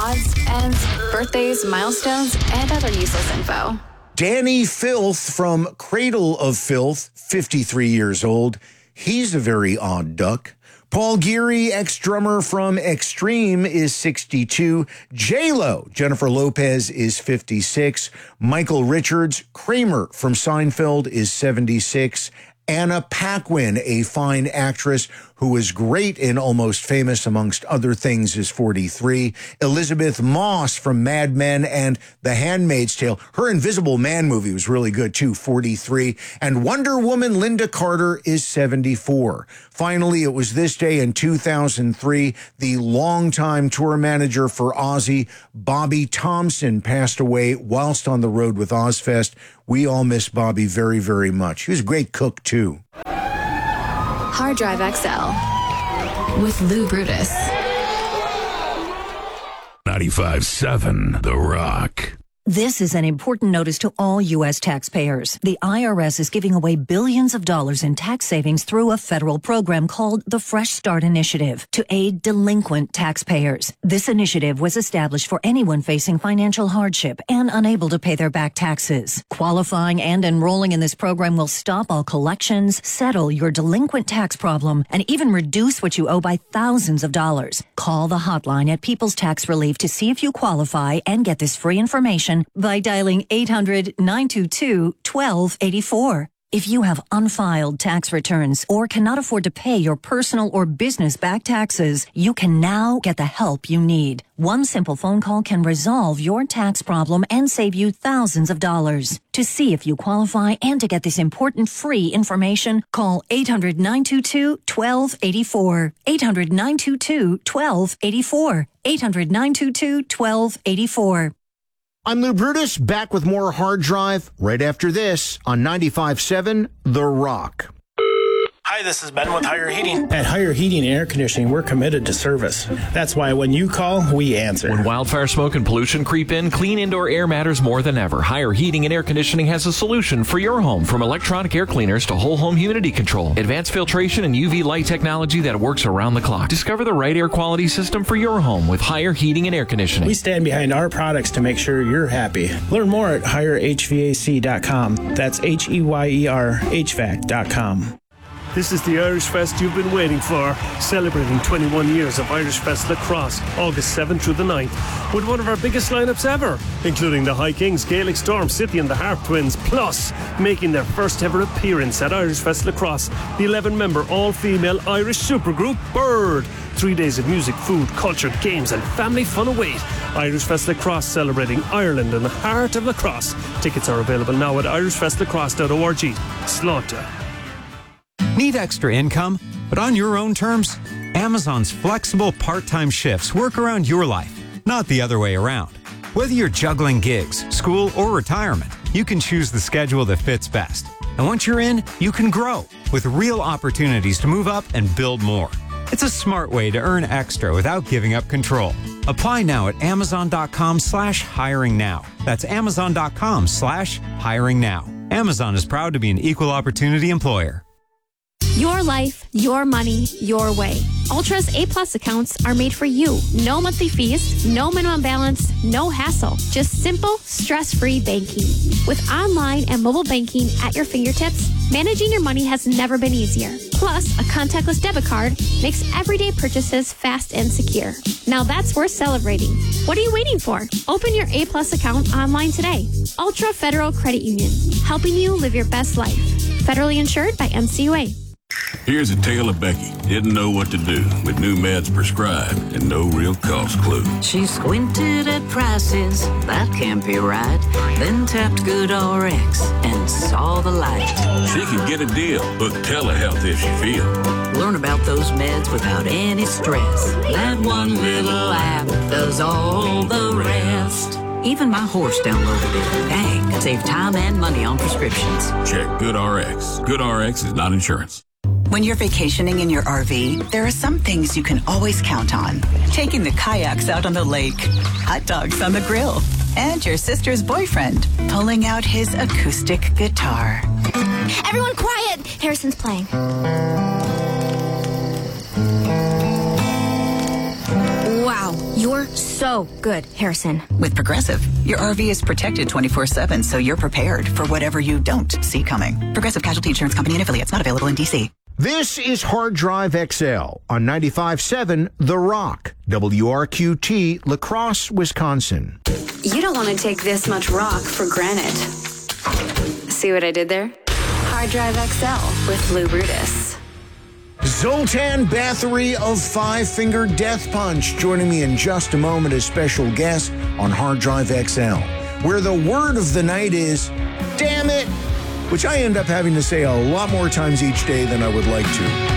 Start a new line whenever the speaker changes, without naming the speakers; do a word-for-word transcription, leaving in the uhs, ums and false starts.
odds, ends, birthdays, milestones, and other useless info.
Danny Filth from Cradle of Filth, fifty-three years old. He's a very odd duck. Paul Geary, ex-drummer from Extreme, is sixty-two. J-Lo, Jennifer Lopez, is fifty-six. Michael Richards, Kramer from Seinfeld, is seventy-six. Anna Paquin, a fine actress who is great in Almost Famous, amongst other things, is forty-three. Elizabeth Moss from Mad Men and The Handmaid's Tale. Her Invisible Man movie was really good, too, forty-three. And Wonder Woman Linda Carter is seventy-four. Finally, it was this day in two thousand three, the longtime tour manager for Ozzy, Bobby Thompson, passed away whilst on the road with Ozfest. We all miss Bobby very, very much. He was a great cook, too.
Hard Drive X L with Lou Brutus.
ninety-five seven The Rock.
This is an important notice to all U S taxpayers. The I R S is giving away billions of dollars in tax savings through a federal program called the Fresh Start Initiative to aid delinquent taxpayers. This initiative was established for anyone facing financial hardship and unable to pay their back taxes. Qualifying and enrolling in this program will stop all collections, settle your delinquent tax problem, and even reduce what you owe by thousands of dollars. Call the hotline at People's Tax Relief to see if you qualify and get this free information by dialing eight hundred, nine two two, one two eight four. If you have unfiled tax returns or cannot afford to pay your personal or business back taxes, you can now get the help you need. One simple phone call can resolve your tax problem and save you thousands of dollars. To see if you qualify and to get this important free information, call eight hundred, nine two two, one two eight four. eight hundred, nine two two, one two eight four. eight hundred, nine two two, one two eight four.
I'm Lou Brutus, back with more Hard Drive right after this on ninety-five seven The Rock.
Hi, this is Ben with Higher Heating.
At Higher Heating and Air Conditioning, we're committed to service. That's why when you call, we answer.
When wildfire smoke and pollution creep in, clean indoor air matters more than ever. Higher Heating and Air Conditioning has a solution for your home, from electronic air cleaners to whole home humidity control, advanced filtration, and U V light technology that works around the clock. Discover the right air quality system for your home with Higher Heating and Air Conditioning.
We stand behind our products to make sure you're happy. Learn more at higher h v a c dot com. That's H E Y E R H V A C dot com.
This is the Irish Fest you've been waiting for, celebrating twenty-one years of Irish Fest Lacrosse, August seventh through the ninth, with one of our biggest lineups ever, including the High Kings, Gaelic Storm, City and the Harp Twins, plus making their first ever appearance at Irish Fest Lacrosse, the eleven-member all-female Irish supergroup Bird. Three days of music, food, culture, games and family fun await. Irish Fest Lacrosse, celebrating Ireland and the heart of lacrosse. Tickets are available now at irish fest lacrosse dot org. Slaughter.
Need extra income, but on your own terms? Amazon's flexible part-time shifts work around your life, not the other way around. Whether you're juggling gigs, school, or retirement, you can choose the schedule that fits best. And once you're in, you can grow with real opportunities to move up and build more. It's a smart way to earn extra without giving up control. Apply now at amazon.com slash hiring now. That's amazon.com slash hiring now. Amazon is proud to be an equal opportunity employer.
Your life, your money, your way. Ultra's A-plus accounts are made for you. No monthly fees, no minimum balance, no hassle. Just simple, stress-free banking. With online and mobile banking at your fingertips, managing your money has never been easier. Plus, a contactless debit card makes everyday purchases fast and secure. Now that's worth celebrating. What are you waiting for? Open your A-plus account online today. Ultra Federal Credit Union, helping you live your best life. Federally insured by M C U A.
Here's a tale of Becky. Didn't know what to do with new meds prescribed and no real cost clue.
She squinted at prices, that can't be right. Then tapped GoodRx and saw the light.
She could get a deal. Book telehealth if she feel.
Learn about those meds without any stress. That one little app does all the rest. Even my horse downloaded it. Dang, save time and money on prescriptions.
Check GoodRx. GoodRx is not insurance.
When you're vacationing in your R V, there are some things you can always count on. Taking the kayaks out on the lake, hot dogs on the grill, and your sister's boyfriend pulling out his acoustic guitar.
Everyone quiet! Harrison's playing.
Wow,
You're so good, Harrison.
With Progressive, your R V is protected twenty-four seven, so you're prepared for whatever you don't see coming. Progressive Casualty Insurance Company and affiliates, not available in D C.
This is Hard Drive X L on ninety-five point seven The Rock, W R Q T, La Crosse, Wisconsin.
You don't want to take this much rock for granted. See what I did there? Hard Drive X L with Lou Brutus.
Zoltan Bathory of Five Finger Death Punch joining me in just a moment as special guest on Hard Drive X L, where the word of the night is, damn it, which I end up having to say a lot more times each day than I would like to.